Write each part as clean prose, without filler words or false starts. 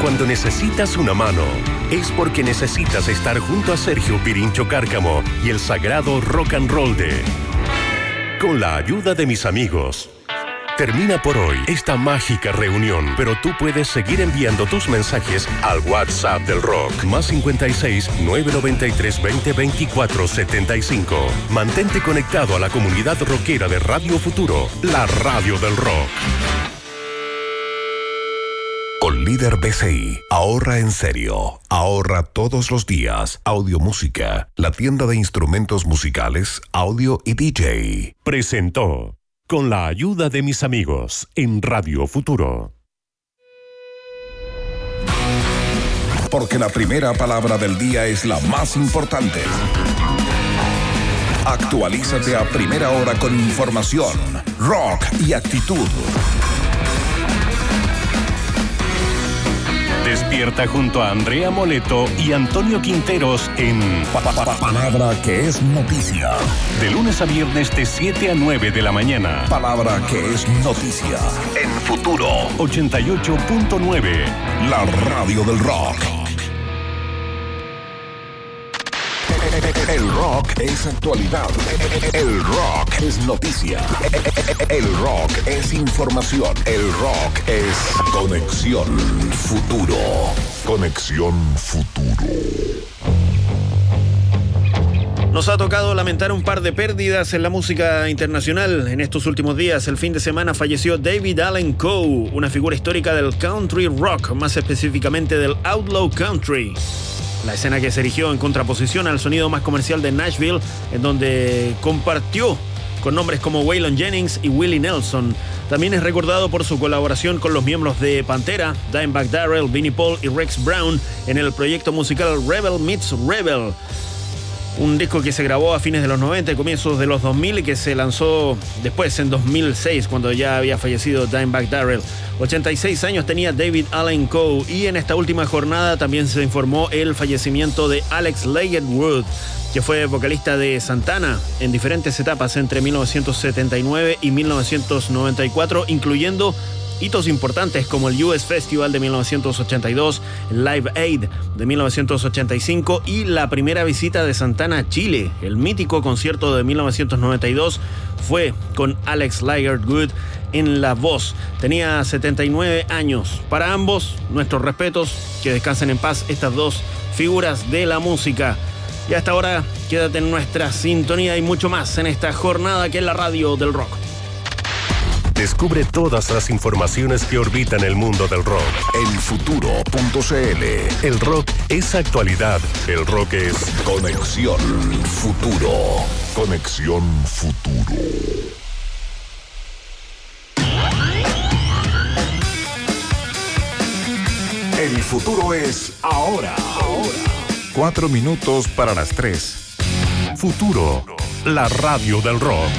cuando necesitas una mano, es porque necesitas estar junto a Sergio Pirincho Cárcamo y el sagrado rock and roll de Con la ayuda de mis amigos. Termina por hoy esta mágica reunión, pero tú puedes seguir enviando tus mensajes al WhatsApp del rock, +56 993 20 24 75. Mantente conectado a la comunidad rockera de Radio Futuro, la radio del rock. Con Líder BCI, ahorra en serio, ahorra todos los días. Audio Música, la tienda de instrumentos musicales, audio y DJ. Presentó Con la ayuda de mis amigos en Radio Futuro. Porque la primera palabra del día es la más importante. Actualízate a primera hora con información, rock y actitud. Despierta junto a Andrea Moleto y Antonio Quinteros en Palabra que es noticia. De lunes a viernes de 7 a 9 de la mañana. Palabra que es noticia. En Futuro 88.9. La radio del rock. El rock es actualidad. El rock es noticia. El rock es información. El rock es Conexión Futuro. Conexión Futuro. Nos ha tocado lamentar un par de pérdidas en la música internacional en estos últimos días. El fin de semana falleció David Allan Coe, una figura histórica del country rock, más específicamente del outlaw country. La escena que se erigió en contraposición al sonido más comercial de Nashville, en donde compartió con nombres como Waylon Jennings y Willie Nelson. También es recordado por su colaboración con los miembros de Pantera, Dimebag Darrell, Vinnie Paul y Rex Brown en el proyecto musical Rebel Meets Rebel. Un disco que se grabó a fines de los 90 y comienzos de los 2000 y que se lanzó después en 2006, cuando ya había fallecido Dimebag Darrell. 86 años tenía David Allan Coe, y en esta última jornada también se informó el fallecimiento de Alex Leggettwood, que fue vocalista de Santana en diferentes etapas entre 1979 y 1994, incluyendo hitos importantes como el US Festival de 1982, el Live Aid de 1985 y la primera visita de Santana a Chile. El mítico concierto de 1992 fue con Alex Leggettwood en la voz. Tenía 79 años. Para ambos, nuestros respetos, que descansen en paz estas dos figuras de la música. Y hasta ahora, quédate en nuestra sintonía y mucho más en esta jornada que es la radio del rock. Descubre todas las informaciones que orbitan el mundo del rock en Futuro.cl. El rock es actualidad. El rock es Conexión Futuro. Conexión Futuro. El futuro es ahora. 4 minutos para las 3. Futuro, la radio del rock.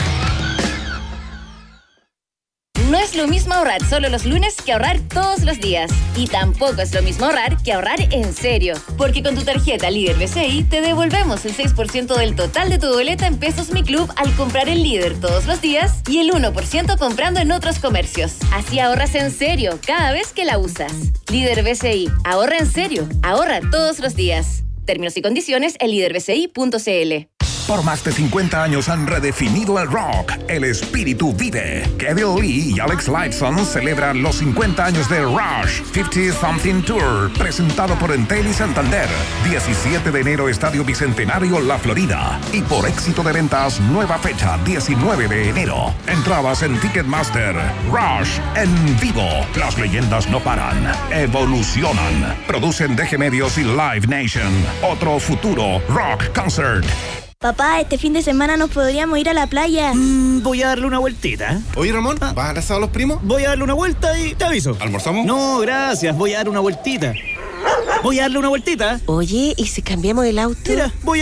No es lo mismo ahorrar solo los lunes que ahorrar todos los días. Y tampoco es lo mismo ahorrar que ahorrar en serio. Porque con tu tarjeta Líder BCI te devolvemos el 6% del total de tu boleta en Pesos Mi Club al comprar en Líder todos los días y el 1% comprando en otros comercios. Así ahorras en serio cada vez que la usas. Líder BCI, ahorra en serio, ahorra todos los días. Términos y condiciones en liderbci.cl. Por más de 50 años han redefinido el rock. El espíritu vive. Kevin Lee y Alex Lifeson celebran los 50 años de Rush 50 Something Tour, presentado por Entel y Santander. 17 de enero, Estadio Bicentenario, La Florida. Y por éxito de ventas, nueva fecha, 19 de enero. Entradas en Ticketmaster. Rush en vivo. Las leyendas no paran, evolucionan. Producen DG Medios y Live Nation. Otro futuro rock concert. Papá, este fin de semana nos podríamos ir a la playa. Voy a darle una vueltita. Oye, Ramón, ¿vas al asado a los primos? Voy a darle una vuelta y te aviso. ¿Almorzamos? No, gracias. Voy a darle una vueltita. Oye, ¿y si cambiamos el auto? Mira, voy